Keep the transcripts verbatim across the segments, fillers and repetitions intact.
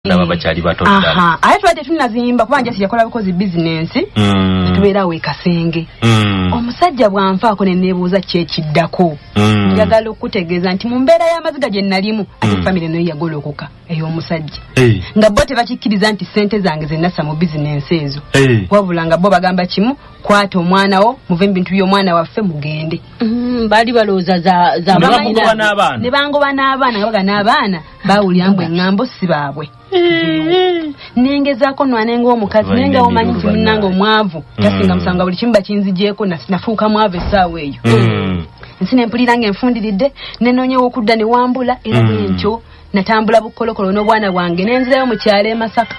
Naba bachali bato ddala. Aha, ate twate tunazimba kubanja siyakola bukozi business. Mm. Tubeera we Kasenge. Mm. Omusajja bwanfaako ne nebuuza kyekiddako. Mm. Njagala okutegeeza nti mu mbeera y'amaziga gye nalimu ate mm. family nayo yagolokoka eyo omusajja. Hey. Nga bo tebakikkiriza nti sente zange ze nassa mu business ezo. Hey. Wabula nga bo bagamba kimu kwata omwana wo muve bintu by'omwana waffe mugende. Mm, bali balooza za za bamanyi n'abaana. Ne bangoba n'abaana nga baga n'abaana bawulira mbwe ngambo si baabwe. Nengezaako nwanenga omukazi nenga omanyi nti munnange omwavu tasinga musanga buli kimu bakinzigyeko nafuuka mwavu essaawa eyo. Nsi nempulira ng'enfundiridde nenoonyewo okudda ne wambula era bwentyo natambula bukkolokolo n'obwana bwange nenzirayo mu kyalo e Masaka.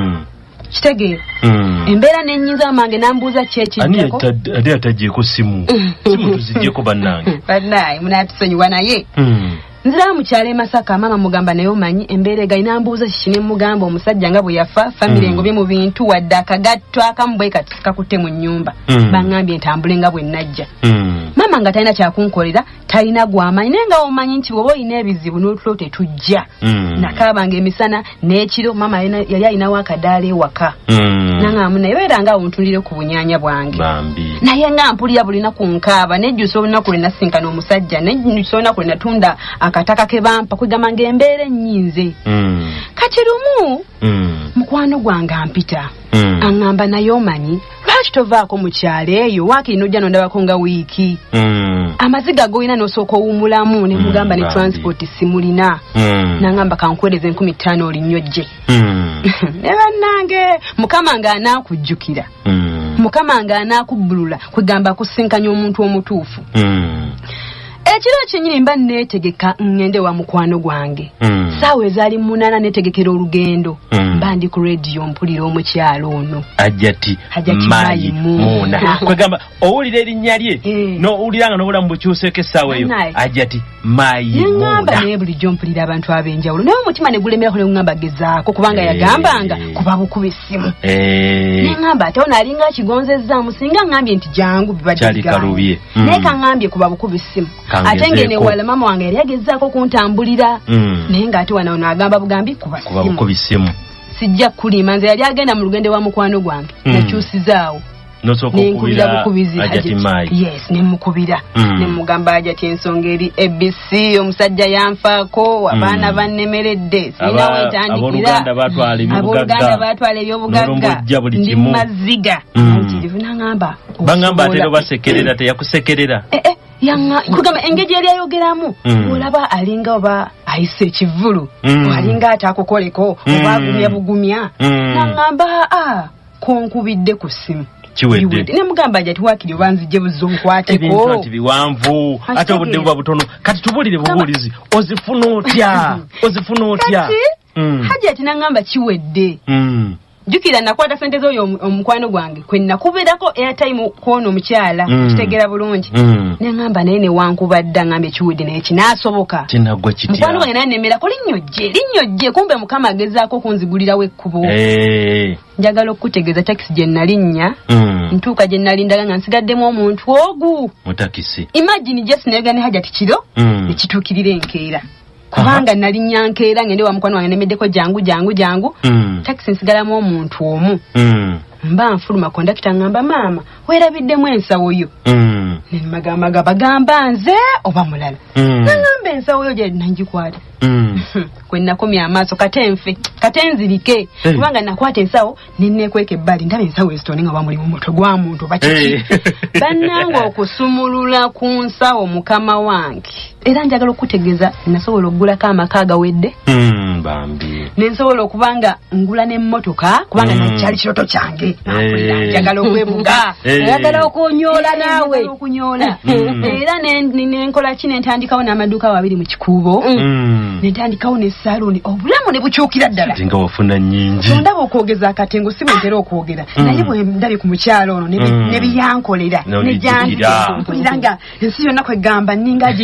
Kitegeera embeera n'ennyinza amange nambuuza kyekiddako ani atagyeko simu simu tuzigyeko bannange bannaye munaatusonyiwa naye nzira mu kyalo e Masaka mama mugamba nayo manyi embeere gaina mbuuza kikine mugamba omusajja nga bwe yafa family mm. ngobye mu bintu wadde akagatto akambwe katikakutte mu nnyumba mm. bangambye ntambule nga bwe najja mm. mama nga talina kyakunkolera talina gwamanyi naye nga omanyi nti bwoba olina ebizibu n'otulo tetujja mm. nakaabanga emisana n'ekiro mama yali alinawo akadaala ewaka mm. nangaamu naye beera nga wuntulire ku bunyaanya bwange naye nga mpulira bulina ku nkaaba nejjusa olunaku lwe nasinkana omusajja nejjusa olunaku lwe natunda akataka ke bampa kwegamba ng'embeera ennyinze mm. kati lumu mm. mukwano gwange ampita mm. aŋŋamba naye omanyi lwaki tovaako mu kyalo eyo waakiri n'ojja nondabako nga wiiki mm. amaziga golina n'osooka owummulamu ne mugamba mm. ne transport simulina mm. naŋŋamba kankwereza enkumi ttaano olinyojje mm. ne bannange mukama ng'anaakujjukira mm. mukama ng'anaakubbulula kwegamba kusinkanya omuntu omutuufu mm. Ekiro kyenyini mba neetegeka ngende wa mukwano gwange. Mm. Saawa ezaali munana neetegekera olugendo. Mm. Mba ndi ku radio mpulira omukyalo ono. Ajati mayi muna. Kwegamba owulira erinnya lye eh. no owuliranga n'obulamu bukyuseeko essaawa eyo. Ajati mayi muna. Ngamba naye bulijjo mpulira abantu ab'enjawulo. Naye omutima ne gulemerako ne ngamba gezaako kubanga eh. yagambanga kuba bukuba essimu. Eh. Ne ngamba ate ono alinga akigonzezzaamu singa ngambye nti jangu bibadde kyali kalubye. Mm. Naye kangambye kuba bukuba essimu. Ate ngene wala mama wange yali agezaako kuntambulira mm. naye ng'ate wana ono agamba bugambi kuba simu sijja kulima nze yali agenda mu lugendo wa mukwano gwange mm. nakyusizaawo n'okubira bukubizi ajati mayi yes ne mukubira mm. ne mugamba ajati ensonga eri A B C omusajja yanfaako abaana mm. bannemeredde sina wetandikira abooluganda batwala ebyobugagga batwala ebyobugagga ndi maziga nkirivu mm. nangamba bangamba ate basekerera teyakusekerera eh, eh. Yanga kugamba engeri yali ayogeramu mm. olaba alinga oba ayise ekivulu mm. alinga atakokoleko mm. oba agumya bugumya mm. nangamba ah konkubidde ku simu kiwedde ne mugamba ajati wakiri banzije buzonkwateko ebintu ati biwanvu ate obudde buba butono kati tubulire bubulizi ozifuna otya ozifuna otya mm. hajati nangamba kiwedde mm. Jukira nakwata sente zo omukwano gwange kwe nakubirako airtime kono omukyala mm. kitegera bulungi mm. ne ngamba naye ne wankubadda ngambe kiwudde naye kinaasoboka kinagwa kitya mukwano gwange naye nemera ko linyojje linyojje kumbe mukama agezaako kunzigulirawo ekkubo eh njagala okutegeeza taxi gye nalinnya mm. ntuuka gye nalindaga nga nsigaddemu omuntu ogu mutakisi imagine just nega ne hajati kiro mm. ekituukirira enkeera kubanga nali nyankeera ngende wa mukwano wange nemeddeko jangu jangu jangu mm. taxi nsigalamu omuntu omu mm. mba nfuluma kondakita ngamba maama weerabiddemu ensawo yo mm. nemagamaga bagamba nze oba mulala mm. nangamba ensawo yo gye nangikwata mm. kwe nakomya amaaso katenfe katenzirike hey. Kubanga nakwata ensawo nennekweka ebbali ndaba ensawo ezitone nga bamuli mu mutwe gwa muntu bakiki hey. Bannange okusumulula ku nsawo mukama wange era njagala okutegeeza nasobola okugulako amaka agawedde mm, bambi nensobola okubanga ngula n'emmotoka kubanga mm. nakyali kiroto kyange hey. Njagala okwebuga njagala hey. Okunyoola naawe okunyoola mm. Era nenkola ki nentandikawo n'amaduuka wabiri mu kikuubo mm. Nentandikawo n'essaaloni obulamu ne bukyukira ddala nga wafuna nnyingi ndaba okwogeza akatengo si bwentera okwogera mm. Naye bwe ndabye ku mukyalo ono ne biyankolera ne janjira nga ensi yonna kwegamba nninga giyina mu ngalo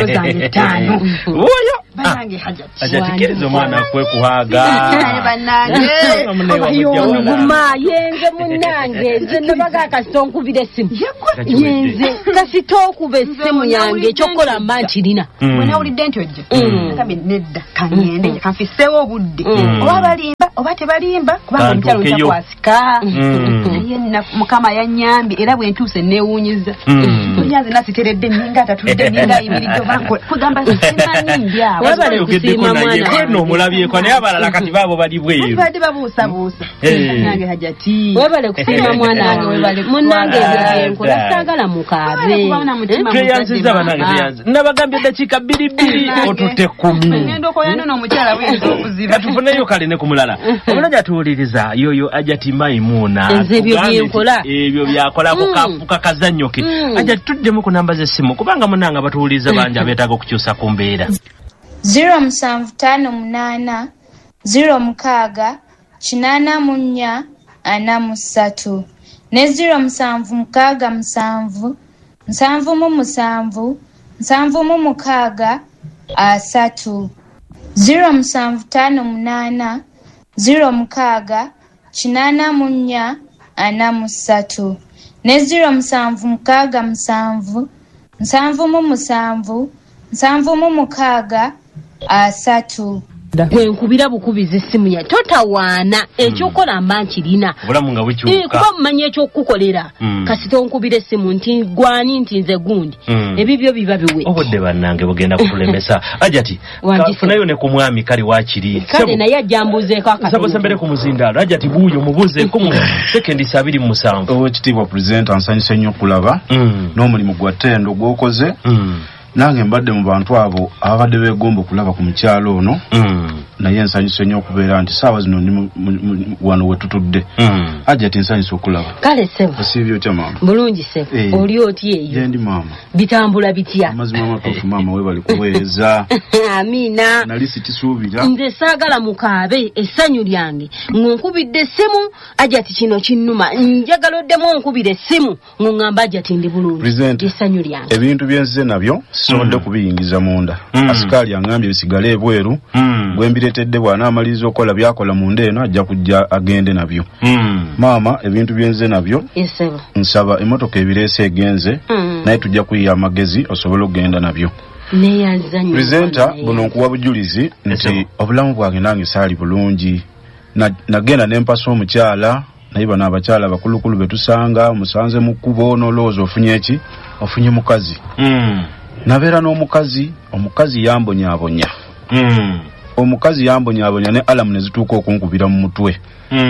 zange ttaano. Oyo banange Hajati. Hajati kiriza omwana kwe kuhaga. Banange. Guma yenze munange nze nabaga kasitonkubira essimu. Yenze kasitokube essimu yange ekyokola mankirina. Wena ulidde nti ojja. Kambe nedda kangende kanfiseewo obudde. Oba balimba oba tebalimba kubanga omukyalo ntakwasika. Naye mukama yannyambi era bwe ntuuse neewuunyiza. Onyanze nasiteredde ninga atatudde ninga ibirijo banko kugamba simanyi ndya. Wabale kusima mwana. Kweno omulabyeko naye abalala kati baabo bali bweru. Badi babuusa buusa. Nange Hajati. Wabale kusima mwana wange webale. Munange ebyenkola saagala mukaabe. Tweyanziza banange tweyanziza. Nabagambye eddakiika bbiri bbiri otutte kkumi. Ngendo koyano n'omukyala wenza okuziba. Katufuneyo kale ne ku mulala. Omulala atuwuliriza yoyo Hajati Maimuna. Nze ebyo byenkola. Ebyo byakola kukafuka kazannyo ke. Hajati tuddemu ku namba z'essimu kubanga munanga batuwuliriza bangi abeetaaga okukyusa ku mbeera. zero musanvu ttaano munaana zero mukaaga kinaana mu nnya ana mu ssatu ne zero musanvu mukaaga musanvu nsanvu mu musanvu nsanvu mu mukaaga asatu zero musanvu ttaano munaana zero mukaaga kinaana mu nnya ana mu ssatu ne zero musanvu mukaaga musanvu nsanvu mu musanvu nsanvu mu mukaaga asatu. Kwenkubira bukubiza essimu ya totawaana ekyokola mba nkirina. Obulamu nga bukyuka. Eh kuba mmanyi ekyokukolera. Kasita onkubira essimu nti gwani nti nze gundi. Ebibyo biba biwe. Obudde bannange bugenda kutulemesa. Hajati kafunayo ne ku mwami kali wakiri. Kale naye ajambuzeeko akatono. Sabo sembere ku muzindaalo. Hajati buuyo mubuzeeko mu sekendi abiri mu musanvu. Owekitiibwa Pulezidenti ansanyuse nnyo okulaba n'omulimu gwa ttendo gw'okoze. Nange mbadde mu bantu abo abadde beegomba okulaba ku mukyalo ono. Naye nsanyuse nnyo okubeera nti saawa zino ndi wano we tutudde. Hajati nsanyuse okulaba. Kale ssebo. Osiibye otya maama? Bulungi ssebo. Oli otya eyo? Gye ndi maama. Bitambula bitya? Amazima amatuufu maama weebale kuweereza. Amiina. Nali sikisuubira. Nze saagala mukaabe essanyu lyange ng'onkubidde essimu Hajati kino kinnuma njagala oddemu onkubira essimu ng'oŋŋamba Hajati ndi bulungi. Essanyu lyange. Ebintu bye nzize nabyo sisobodde kubiyingiza munda. Asikaali angambye bisigale ebweru. Bwe mbireetedde bwana amaliriza okukola byakola munda eno ajja kujja agende nabyo. Maama ebintu bye nzize nabyo nsaba emmotoka ebireese egenze naye tujja kuyiya amagezi osobola okugenda nabyo. Pulezidenta buno nkuwa bujulizi nti obulamu bwange nange saali bulungi. Nagenda ne mpasa omukyala naye bano abakyala bakulukulu betusanga musanze mu kkubo n'olowooza ofunye eki ofunye mukazi. Nabeera n'omukazi omukazi yambonyaabonya. Omukazi yambonyaabonya ne alamu ne zituuka okunkubira mu mutwe.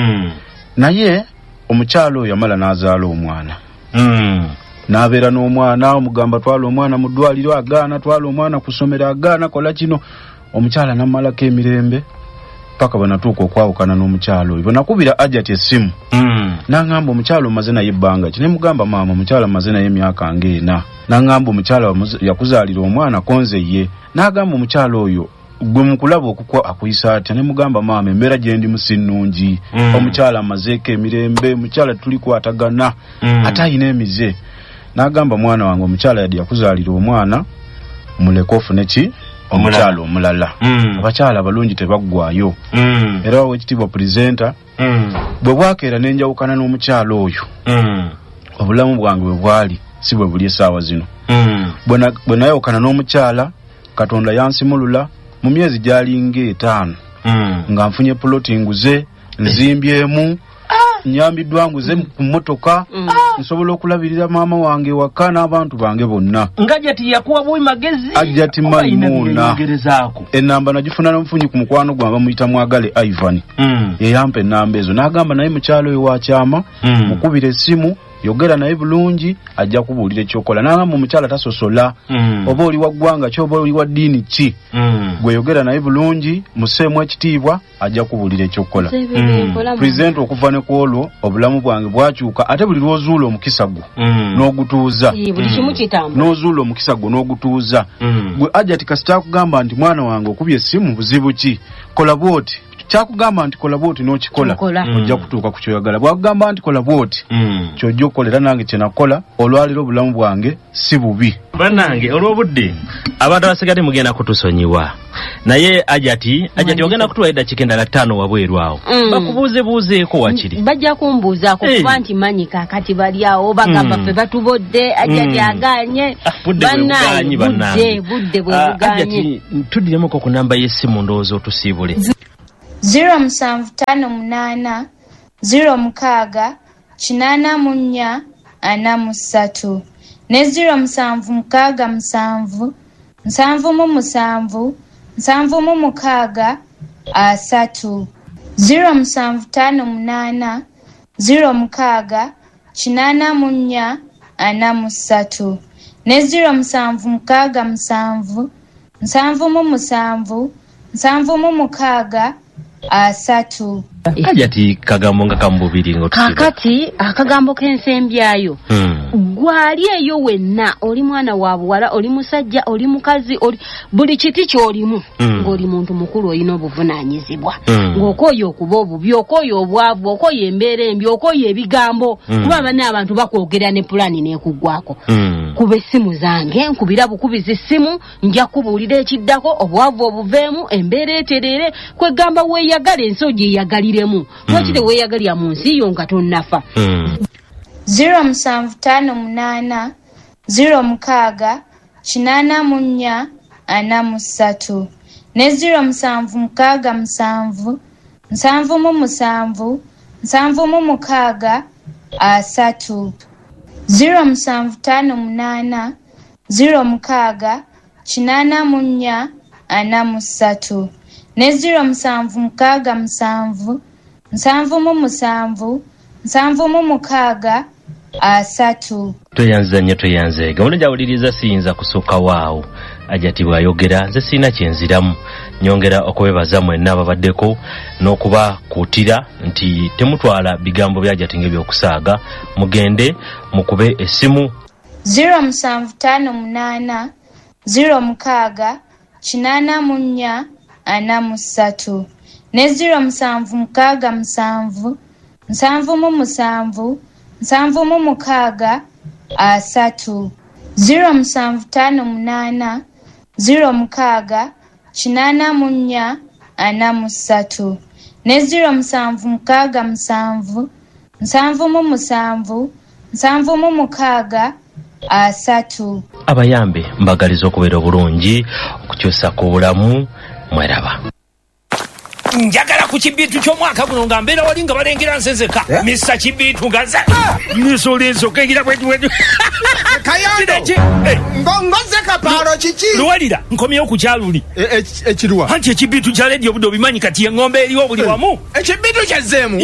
Naye omukyala oyo yamala n'azaala omwana. N'abeera n'omwana omugamba twala omwana mu ddwaliro agaana twala omwana ku ssomero agaana kola kino. Omukyala n'ammalako emirembe paka banatuuka okwawukana n'omukyala oyo. Banakubira Hajati essimu. N'angamba omukyala omaze naye ebbanga ki ne mugamba maama omukyala amaze naye emyaka ng'ena. N'angamba omukyala yakuzaalira omwana konze ye. N'agamba omukyala oyo gwe mukulaba okukwa akuyisa atya ne mugamba maama embeera gye ndi musinnungi. Omukyala amazeeko emirembe omukyala tuli kwatagana ate ayina emize. N'agamba mwana wange omukyala yadde yakuzaalira omwana muleke ofune ki omukyala omulala. Abakyala abalungi tebaggwayo. Era Owekitiibwa Pulezidenta bwe bwakeera ne njawukana n'omukyala oyo obulamu bwange bwe bwali si bwe buli essaawa zino. Bwe nayawukana n'omukyala Katonda yansimulula mu myezi gyalinga etaano nga nfunye puloti nguze nzimbyemu nyambiddwa nguze ku mmotoka nsobola okulabirira maama wange waka n'abantu bange bonna. Nga Hajati yakuwa buwi magezi. Hajati Maimuna enamba nagifuna n'omufunyi ku mukwano gwange bamuyita Mwagale Ivan. Ye yampa ennamba ezo n'agamba naye mukyalo oyo wakyama mukubira essimu yogera naye bulungi ajja kubuulira ekyokola. N'agamba omukyala tasosola oba oli wa ggwanga ki oba oli wa ddiini ki gwe yogera naye bulungi museemu ekitiibwa ajja kubuulira ekyokola. Pulezidenti okuva ne ku olwo obulamu bwange bwakyuka ate buli lw'ozuula omukisa gwo n'ogutuuza n'ozuula omukisa gwo n'ogutuuza gwe Hajati kasita akugamba nti mwana wange okubye essimu buzibu ki kola bw'oti Kyakugamba nti kola bwoti n'okikola ojja kutuuka ku kyoyagala. Bwakugamba nti kola bwoti ky'ojja okukolera nange kye nakola olwaliro obulamu bwange si bubi. Bannange olw'obudde abantu abasigadde mugenda kutusonyiwa. Naye Ajati Ajati ogenda kutuwa eddakiika endala ttaano wabweru awo. Bakubuuze buuzeeko wakiri. Bajja kumbuuzaako kuba nti manyi kaakati bali awo bagamba ffe batubodde Ajati agaanye. Bannange budde budde bwe buganye. Ajati tuddiremoko ku namba y'essimu ndowooza otusiibule. zero musanvu ttaano munaana zero mukaaga kinaana mu nnya ana mu ssatu ne zero musanvu mukaaga musanvu nsanvu mu musanvu nsanvu mu mukaaga asatu. zero musanvu ttaano munaana zero mukaaga kinaana mu nnya ana mu ssatu ne zero musanvu mukaaga musanvu nsanvu mu musanvu nsanvu mu mukaaga asatu. Ajati kagambo nga kambubiri ngotusiba. Kakati akagambo k'ensembyayo. Hmm. Gwali eyo wenna oli mwana wa buwala oli musajja oli mukazi oli buli kiti ky'olimu hmm. ng'oli muntu mukulu olina obuvunaanyizibwa hmm. ng'okoye okuba obubi okoye obwavu okoye embeera embi okoye ebigambo hmm. kuba banne abantu bakwogera ne pulani n'ekuggwako hmm. kuba essimu zange nkubira bukubiza essimu nja kubuulira ekiddako obwavu obuveemu embeera eterere kwegamba weeyagala ensogi eyagaliremu lwaki weeyagalira mu nsi yo nga tonnafa. zero musanvu ttaano munaana zero mukaaga kinaana mu nnya ana mu ssatu ne zero musanvu mukaaga musanvu nsanvu mu musanvu nsanvu mu mukaaga asatu. zero musanvu ttaano munaana zero mukaaga kinaana mu nnya ana mu ssatu ne zero musanvu mukaaga musanvu nsanvu mu musanvu nsanvu mu mukaaga asatu. Toyanza nnyo toyanze gawuno jawuliriza siyinza kusooka waawo Ajati bw'ayogera nze sirina kyenziramu nyongera okubebaza mwenna ababaddeko n'okuba kuutira nti temutwala bigambo bya Ajati ng'ebyokusaaga mugende mukube essimu zero musanvu ttaano munaana zero mukaaga kinaana mu nnya ana mu ssatu ne zero musanvu mukaaga musanvu nsanvu mu musanvu nsanvu mu mukaaga asatu. zero musanvu ttaano munaana zero mukaaga kinaana mu nnya ana mu ssatu ne zero musanvu mukaaga musanvu nsanvu mu musanvu nsanvu mu mukaaga asatu. Abayambe mbagaliza okubeera obulungi okukyusa ku bulamu mweraba. Njagala ku kibitu ky'omwaka guno nga mbeera wali nga balengera nsezeka yeah. Misa kibitu nga za nisolezo kengira bwetu bwetu Kayando ngoze kaparo chichi luwalira nkomyewo ku kyaluli ekirwa hanti ekibitu kya radio budo bimanyi kati engombe eriwo buli wamu ekibitu kyazzemu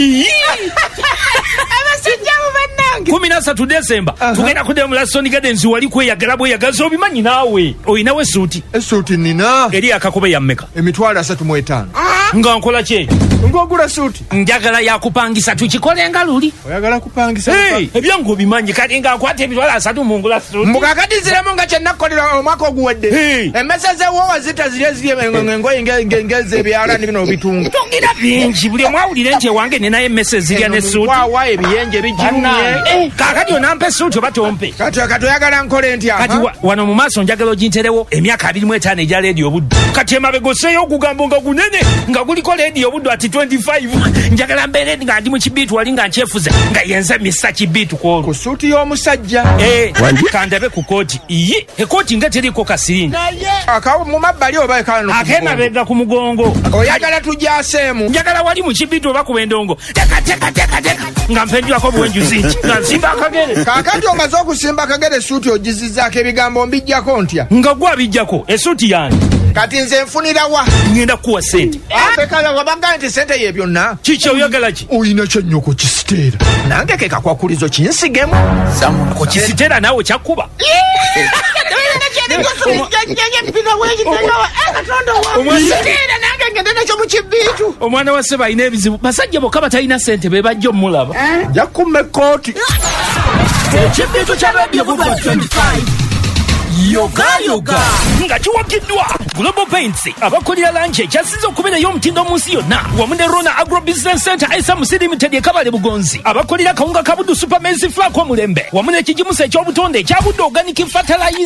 abasijjamu bannange kumi na ssatu Desemba tugenda kudde mu Lasoni Gardens wali kweyagala bweyagaza obimanyi naawe oyinawo essuuti essuuti nina eri akakobe ya mmeka emitwalo asatu mu etaano nga nkola kye ngogula suuti njagala yakupangisa tukikole nga luli oyagala kupangisa hey, ebyangu obimanyi kati nga akwata ebitwalo asatu mu ngula suuti mukakati ziremu nga kyennakolera omwaka oguwedde hey. emmese wowa zita ziri eziri engoye ngeze ebyalani bino obitunga tugira bingi buli omwawulire nti ewange nenayo emmese zirya ne suuti wawa ebiyenje bijirumye eh, kakati onampe suuti oba tompe kati kati oyagala nkole ntya kati wa, wano mu maaso njagala oginterewo emyaka abiri mu etaano egya leediyo obuddu kati emabega osseeyo okugambo nga gunene nga guliko leediyo obuddu ati twenty-five njagala mbeere nga ndi mu kibiitu wali nga nkyefuza nga yenze misa kibiitu kwolwo ku suuti y'omusajja eh, kandabe ku kooti iye ekooti nga teriko kasirinda akawo mu mabbali oba ekano akemabega ku mugongo oyagala tujjaseemu njagala wali mu kibiitu oba ku bendongo teka teka teka teka nga mpendwako buwenjuzi nki nga nsimba akagere kaakati omaze okusimba akagere suuti ogizizzaako ebigambo mbijjako ntya nga gwe abijjako esuuti yange kati nze nfunira wa ngenda kuwa sente apekala wabagala nti sente ye byonna kiki oyagala ki oyina kyannyo okukisiteera nange ke kakwakulizo kinsigemu okisiteera naawe kyakkuba omwana wa ssebe alina ebizibu basajja bokka batalina sente be bajja omulaba jakkumme ekooti ekibiitu kya radio buba twenty-five yoga yoga nga kiwakiddwa Global Paints abakolera lanche kyasizo okubeera y'omutindo mu nsi yonna wamu ne Rona Agro Business Center Esa Musiri Limited ekabale Bugonzi abakolera kawunga kabudu Supermaize Flour ko Mulembe wamu ne kijimusa eky'obutonde ekyabudde organic fertilizer